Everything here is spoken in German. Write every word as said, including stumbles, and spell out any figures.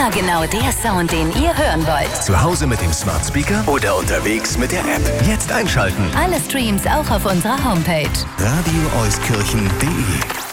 Immer genau der Sound, den ihr hören wollt. Zu Hause mit dem Smart Speaker oder unterwegs mit der App. Jetzt einschalten. Alle Streams auch auf unserer Homepage. Radio Euskirchen punkt de